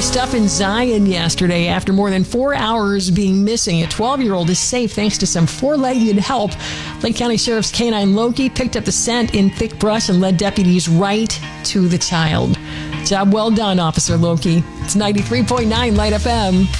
stuff in Zion yesterday. After more than 4 hours being missing, a 12-year-old is safe thanks to some four-legged help. Lake County Sheriff's Canine Loki picked up the scent in thick brush and led deputies right to the child. Job well done, Officer Loki. It's 93.9 Light FM.